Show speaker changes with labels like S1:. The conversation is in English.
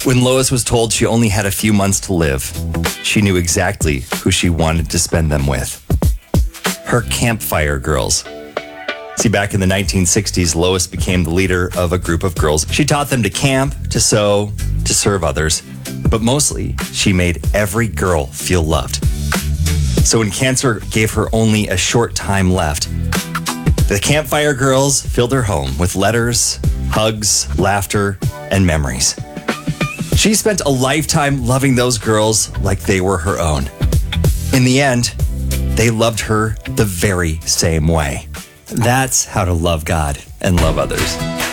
S1: When Lois was told she only had a few months to live, she knew exactly who she wanted to spend them with. Her campfire girls. See, back in the 1960s, Lois became the leader of a group of girls. She taught them to camp, to sew, to serve others, but mostly she made every girl feel loved. So when cancer gave her only a short time left, the campfire girls filled her home with letters, hugs, laughter, and memories. She spent a lifetime loving those girls like they were her own. In the end, they loved her the very same way. That's how to love God and love others.